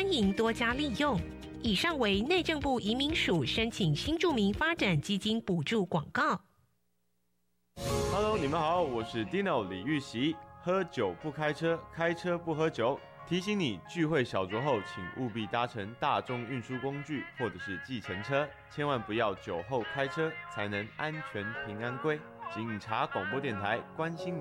欢迎多加利用。以上为内政部移民署申请新住民发展基金补助广告。 Hello， 你们好，我是 Dino 李玉玺。喝酒不开车，开车不喝酒。提醒你，聚会小酌后，请务必搭乘大众运输工具或者是计程车，千万不要酒后开车，才能安全平安归。警察广播电台关心你。